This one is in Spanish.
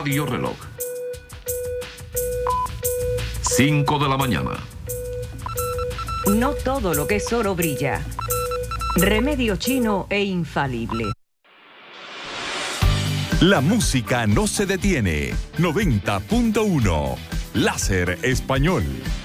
Radio Reloj. 5 de la mañana. No todo lo que es oro brilla. Remedio chino e infalible. La música no se detiene. 90.1. Láser Español.